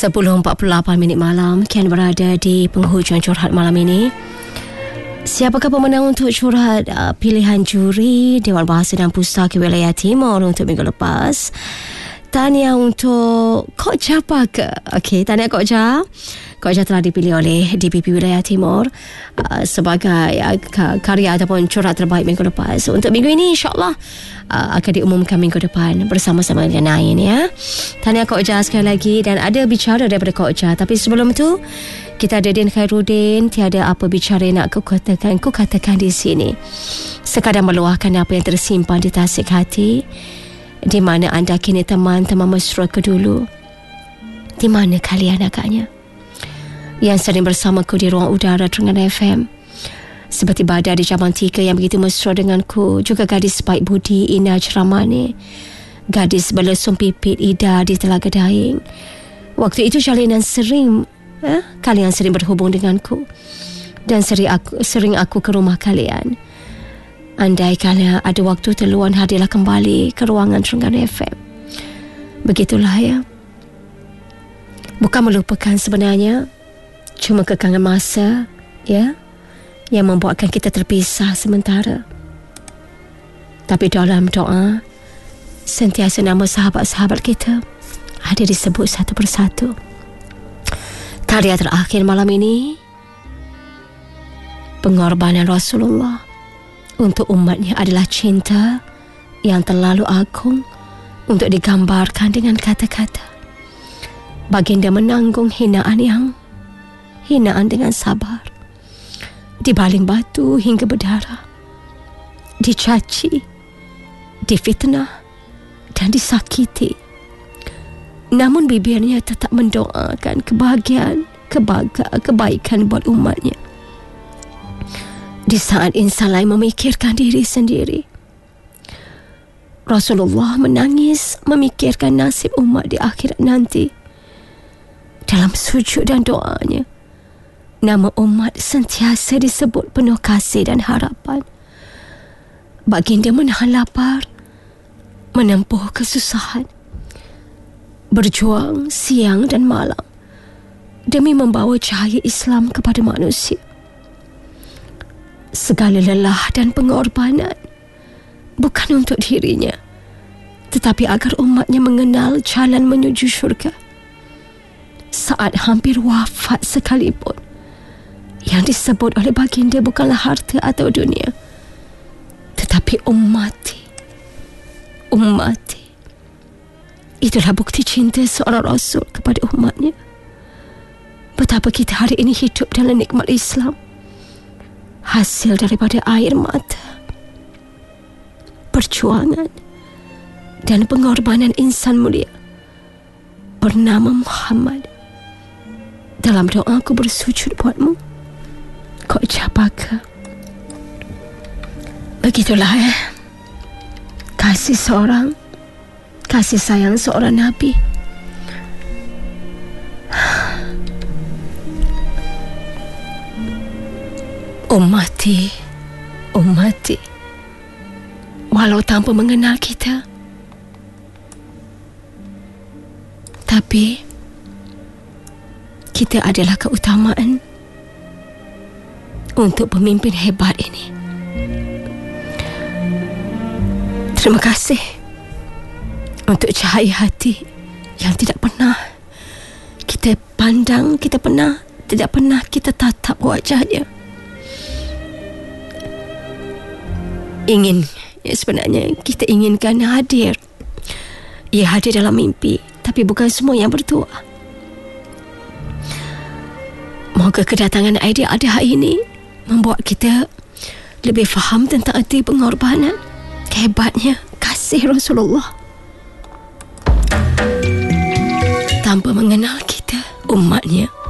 10.48 malam, Kian berada di penghujung curhat malam ini. Siapakah pemenang untuk curhat pilihan juri Dewan Bahasa dan Pustaka Wilayah Timur untuk minggu lepas? Tahniah untuk Kok Ja Parker. Okey, tahniah Kok Ja. Kok Ja telah dipilih oleh DPP Wilayah Timur sebagai karya ataupun curhat terbaik minggu lepas. Untuk minggu ini insyaAllah akan diumumkan minggu depan bersama-sama dengan Nain, ya. Tahniah Kok Ja sekali lagi. Dan ada bicara daripada Kok Ja. Tapi sebelum tu, kita ada Din Khairuddin. Tiada apa bicara yang nak ku katakan di sini. Sekadar meluahkan apa yang tersimpan di tasik hati. Di mana anda kini teman-teman mesra ke dulu? Di mana kalian agaknya? Yang sering bersamaku di ruang udara Terengganu FM. Seperti badai di Jaman 3 yang begitu mesra denganku. Juga gadis baik budi Ina Ceramani. Gadis berlesung pipit Ida di Telaga Daing. Waktu itu kalian sering berhubung denganku. Dan sering aku ke rumah kalian. Andai kala ada waktu terluang, hadirlah kembali ke ruangan Terengganu FM. Begitulah, ya. Bukan melupakan sebenarnya, cuma kekangan masa, ya, yang membuatkan kita terpisah sementara. Tapi dalam doa, sentiasa nama sahabat-sahabat kita ada disebut satu persatu. Karya terakhir malam ini, pengorbanan Rasulullah untuk umatnya adalah cinta yang terlalu agung untuk digambarkan dengan kata-kata. Baginda menanggung hinaan dengan sabar, dibaling batu hingga berdarah, dicaci, difitnah dan disakiti. Namun bibirnya tetap mendoakan kebaikan buat umatnya. Di saat insan lain memikirkan diri sendiri, Rasulullah menangis memikirkan nasib umat di akhirat nanti. Dalam sujud dan doanya, nama umat sentiasa disebut penuh kasih dan harapan. Baginda menahan lapar, menempuh kesusahan, berjuang siang dan malam demi membawa cahaya Islam kepada manusia. Segala lelah dan pengorbanan bukan untuk dirinya, tetapi agar umatnya mengenal jalan menuju syurga. Saat hampir wafat sekalipun, yang disebut oleh baginda bukanlah harta atau dunia, tetapi ummati. Itulah bukti cinta seorang Rasul kepada umatnya. Betapa kita hari ini hidup dalam nikmat Islam, hasil daripada air mata, perjuangan dan pengorbanan insan mulia bernama Muhammad. Dalam doa aku bersujud buatmu, Kok Ja Parker. Begitulah, kasih sayang seorang Nabi. Ummati, walau tanpa mengenal kita, tapi kita adalah keutamaan untuk pemimpin hebat ini. Terima kasih untuk cahaya hati yang tidak pernah kita pandang, tidak pernah kita tatap wajahnya. Sebenarnya kita inginkan hadir. Ia hadir dalam mimpi, tapi bukan semua yang berdoa. Moga kedatangan Aidil Adha ini membuat kita lebih faham tentang arti pengorbanan, kehebatnya kasih Rasulullah. Tanpa mengenal kita, umatnya,